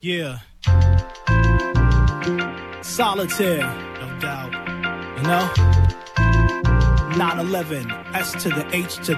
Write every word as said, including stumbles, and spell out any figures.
Yeah. Solitaire, no doubt. You know? nine eleven, S to the H to